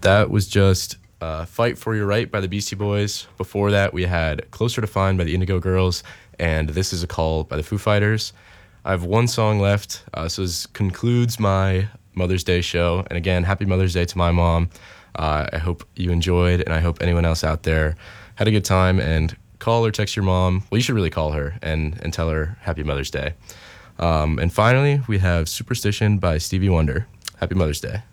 That was just Fight for Your Right by the Beastie Boys. Before that, we had Closer to Find by the Indigo Girls, and This Is a Call by the Foo Fighters. I have one song left, so this concludes my Mother's Day show. And again, happy Mother's Day to my mom. I hope you enjoyed, and I hope anyone else out there had a good time. And call or text your mom. Well, you should really call her and tell her Happy Mother's Day. And finally, we have Superstition by Stevie Wonder. Happy Mother's Day.